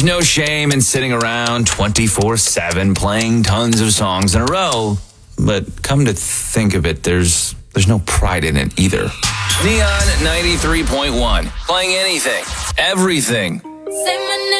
no shame in sitting around 24/7 playing tons of songs in a row, but come to think of it, there's no pride in it either. Neon 93.1, playing anything, everything.